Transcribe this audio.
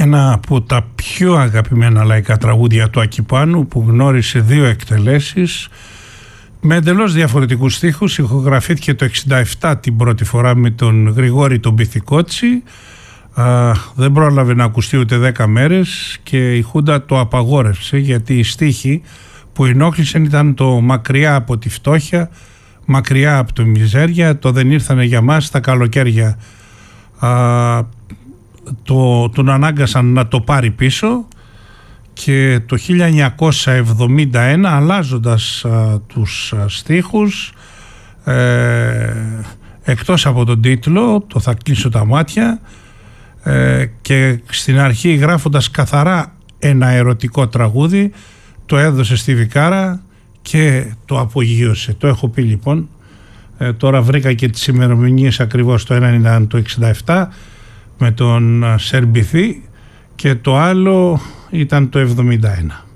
ένα από τα πιο αγαπημένα λαϊκά τραγούδια του Ακιπάνου, που γνώρισε 2 εκτελέσεις με εντελώς διαφορετικούς στίχους. Ηχογραφήθηκε το 1967 την πρώτη φορά με τον Γρηγόρη τον Πυθικότσι. Δεν πρόλαβε να ακουστεί ούτε 10 μέρες και η Χούντα το απαγόρευσε, γιατί οι στίχοι που ενόχλησαν ήταν το «Μακριά από τη φτώχεια, μακριά από τη μιζέρια, το δεν ήρθανε για μας τα καλοκαίρια». Τον ανάγκασαν να το πάρει πίσω και το 1971, αλλάζοντας τους στίχους, εκτός από τον τίτλο «Το θα κλείσω τα μάτια», και στην αρχή γράφοντας καθαρά ένα ερωτικό τραγούδι, το έδωσε στη Βικάρα και το απογείωσε. Το έχω πει λοιπόν, τώρα βρήκα και τις ημερομηνίες ακριβώς. Το ένα ήταν το 1967 με τον Σερμπιθή και το άλλο ήταν το 1971.